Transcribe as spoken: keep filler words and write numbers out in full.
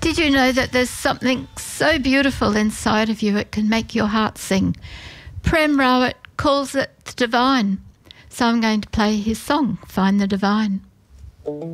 Did you know that there's something so beautiful inside of you it can make your heart sing? Prem Rawat calls it the divine. So I'm going to play his song, Find the Divine.